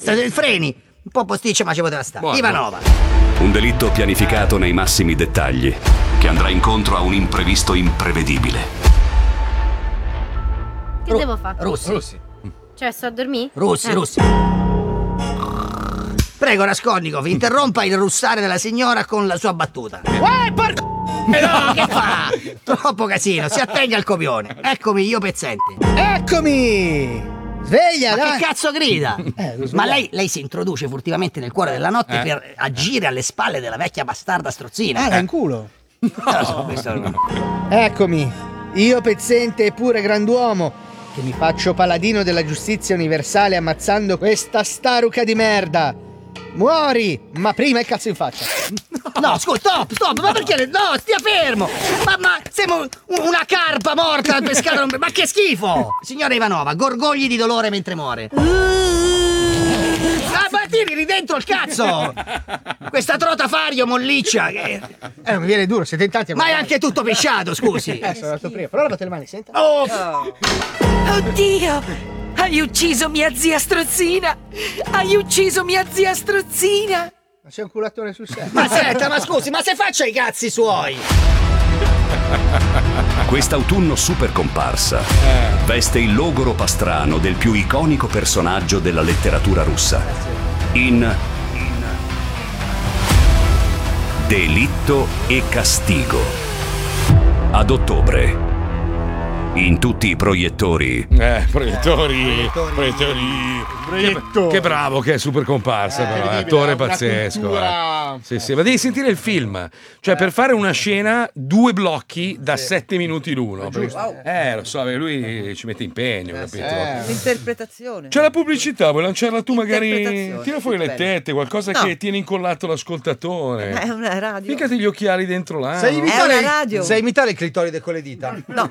freni, un po' posticcia ma ci poteva stare. Buono. Ivanova. Un delitto pianificato nei massimi dettagli, che andrà incontro a un imprevisto imprevedibile. Che devo fare? Russi. Cioè, sto a dormire? Russi. Prego, Raskolnikov, interrompa il russare della signora con la sua battuta. No, che fa? Troppo casino, si attenga al copione. Eccomi io pezzente. Eccomi! Sveglia, Ma dai! che cazzo grida? Ma svegliato. lei si introduce furtivamente nel cuore della notte per agire alle spalle della vecchia bastarda strozzina. Ah, in culo. Non lo so, questo non... Eccomi, io pezzente e pure grand'uomo, che mi faccio paladino della giustizia universale ammazzando questa staruca di merda. Muori, ma prima il cazzo in faccia. No, scusa, stop, ma perché? No, stia fermo! Ma siamo una carpa morta al pescato, ma che schifo! Signora Ivanova, gorgogli di dolore mentre muore. Ah, ma tiri dentro il cazzo! Questa trota fario molliccia che... Non mi viene duro, siete in tanti. Ma è anche tutto pesciato, scusi! Sono andato prima, però lavate le mani, senta. Oddio! Hai ucciso mia zia strozzina! Hai ucciso mia zia strozzina! Ma c'è un culatone sul set. Ma senta, ma scusi, ma se faccia i cazzi suoi! Quest'autunno super comparsa veste il logoro pastrano del più iconico personaggio della letteratura russa. In Delitto e Castigo. Ad ottobre. In tutti i proiettori. Proiettori. Che bravo che è super comparsa, però, attore pazzesco. Sì, ma devi sentire il film. Cioè, per fare una scena, 2 blocchi da 7 minuti l'uno. Lo so, lui ci mette impegno, capito? L'interpretazione. C'è la pubblicità, vuoi lanciarla tu magari? Interpretazione, Tira fuori le bello. tette, qualcosa No. che tiene incollato l'ascoltatore. È una radio. Ficati gli occhiali dentro là. Sai no? imitare, È una radio. sai imitare il clitoride con le dita? No.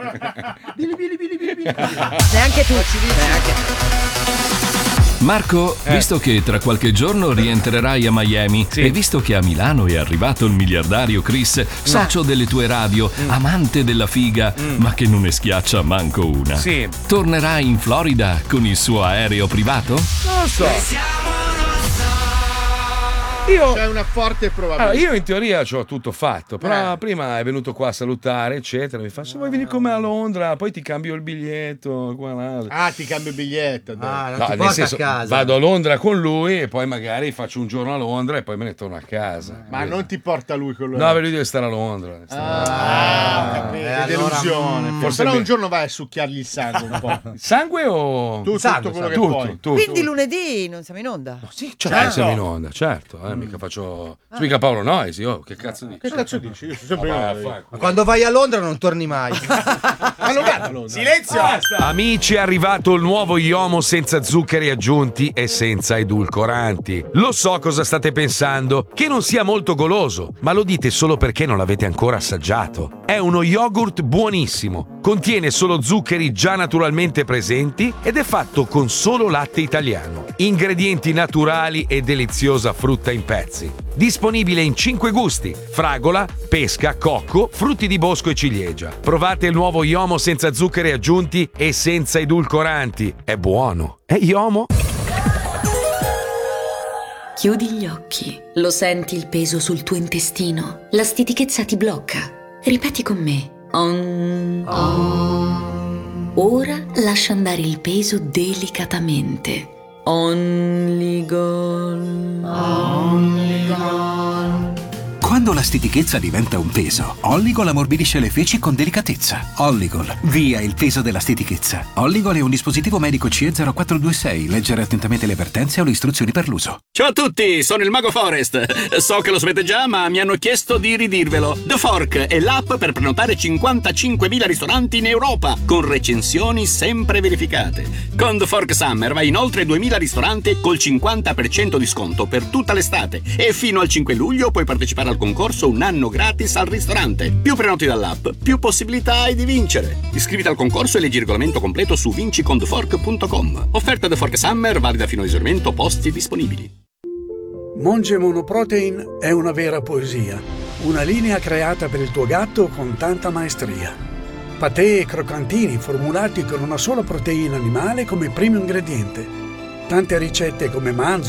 Neanche tu. Marco, visto che tra qualche giorno rientrerai a Miami e visto che a Milano è arrivato il miliardario Chris, socio delle tue radio, amante della figa, ma che non ne schiaccia manco una, Sì. tornerai in Florida con il suo aereo privato? Non lo so. C'è una forte probabilità. Allora, io in teoria c'ho tutto fatto, però prima è venuto qua a salutare, eccetera. Mi fa: se vuoi venire con me a Londra, poi ti cambio il biglietto. Qua, là. Ah, ti cambio il biglietto. Non No, ti nel porta senso, a casa. vado a Londra con lui e poi magari faccio un giorno a Londra e poi me ne torno a casa. Ma non ti porta lui con lui. No, lui deve stare a Londra. Capito. Che allora, delusione. forse Però me- un giorno vai a succhiargli il sangue un po'. Sangue o Tutto quello che puoi. tutto. Quindi lunedì non siamo in onda. Sì, siamo in onda, certo. Mica faccio. Mica Paolo Noisi, che cazzo dici? Che cazzo dici? Io sono sempre in onda. Ma quando vai a Londra non torni mai. Ma non vado a Londra. Silenzio! Amici, è arrivato il nuovo Iomo senza zuccheri aggiunti e senza edulcoranti. Lo so cosa state pensando, che non sia molto goloso, ma lo dite solo perché non l'avete ancora assaggiato. È uno yogurt buonissimo, contiene solo zuccheri già naturalmente presenti ed è fatto con solo latte italiano, ingredienti naturali e deliziosa frutta in pezzi. Disponibile in 5 gusti: fragola, pesca, cocco, frutti di bosco e ciliegia. Provate il nuovo Iomo senza zuccheri aggiunti e senza edulcoranti. È buono. È Iomo? Chiudi gli occhi. Lo senti il peso sul tuo intestino? La stitichezza ti blocca. Ripeti con me. Ora lascia andare il peso delicatamente. Only gone. Quando la stitichezza diventa un peso, Olligol ammorbidisce le feci con delicatezza. Olligol, via il peso della stitichezza. Olligol è un dispositivo medico CE 0426. Leggere attentamente le avvertenze o le istruzioni per l'uso. Ciao a tutti, sono il Mago Forest. So che lo sapete già, ma mi hanno chiesto di ridirvelo. The Fork è l'app per prenotare 55.000 ristoranti in Europa, con recensioni sempre verificate. Con The Fork Summer vai in oltre 2.000 ristoranti col 50% di sconto per tutta l'estate. E fino al 5 luglio puoi partecipare al concorso un anno gratis al ristorante. Più prenoti dall'app, più possibilità hai di vincere. Iscriviti al concorso e leggi il regolamento completo su vinciconthefork.com. Offerta The Fork Summer valida fino a esaurimento posti disponibili. Monge Monoprotein è una vera poesia, una linea creata per il tuo gatto con tanta maestria. Patè e croccantini formulati con una sola proteina animale come primo ingrediente. Tante ricette come manzo,